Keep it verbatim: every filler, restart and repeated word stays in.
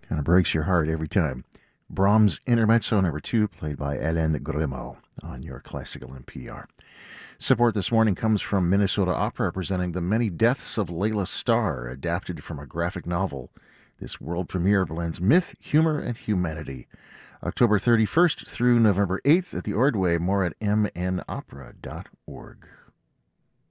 Kind of breaks your heart every time. Brahms Intermezzo number two, played by Hélène Grimaud on your classical N P R. Support this morning comes from Minnesota Opera, presenting The Many Deaths of Layla Starr, adapted from a graphic novel. This world premiere blends myth, humor, and humanity. October thirty-first through November eighth at the Ordway. More at m n opera dot org.